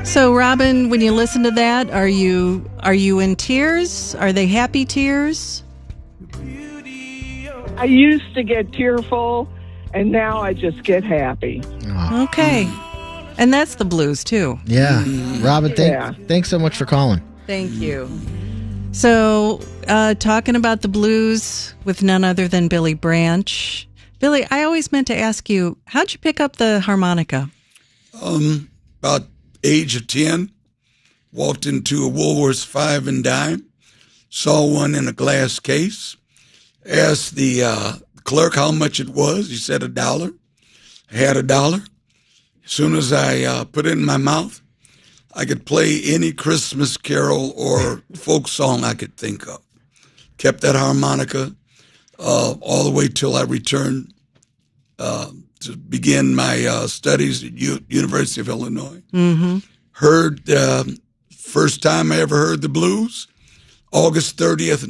So, Robin, when you listen to that, are you in tears? Are they happy tears? I used to get tearful, and now I just get happy. Oh. Okay. And that's the blues, too. Yeah. Robin, thanks so much for calling. Thank you. So, talking about the blues with none other than Billy Branch. Billy, I always meant to ask you, how'd you pick up the harmonica? About age of 10, walked into a Woolworths 5 and dime, saw one in a glass case, asked the clerk how much it was. He said $1. I had $1. As soon as I put it in my mouth, I could play any Christmas carol or folk song I could think of. Kept that harmonica all the way till I returned to begin my studies at University of Illinois. Mm-hmm. Heard, first time I ever heard the blues, August 30th,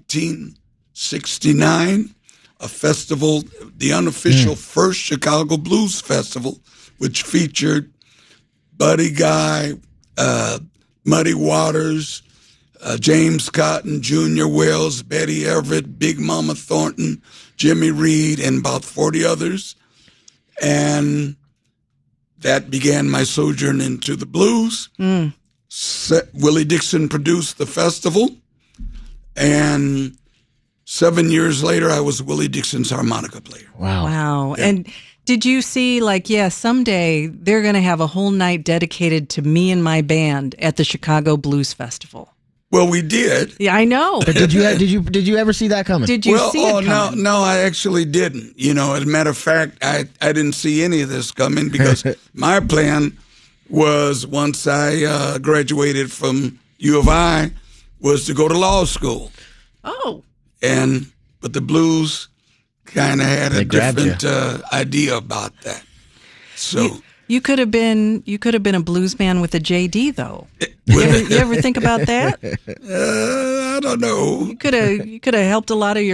1969, a festival, the unofficial first Chicago Blues Festival, which featured Buddy Guy, Muddy Waters, James Cotton, Junior Wells, Betty Everett, Big Mama Thornton, Jimmy Reed, and about 40 others. And that began my sojourn into the blues. Willie Dixon produced the festival, and 7 years later, I was Willie Dixon's harmonica player. Wow. Yeah. And did you see, someday they're going to have a whole night dedicated to me and my band at the Chicago Blues Festival? Well, we did. Yeah, I know. But did you ever see that coming? Did you see it coming? No, I actually didn't. As a matter of fact, I didn't see any of this coming because my plan was, once I graduated from U of I, was to go to law school. Oh. But the blues kind of had a grabbed different idea about that. So You could have been a blues man with a JD, though. You ever think about that? I don't know. You could have helped a lot of your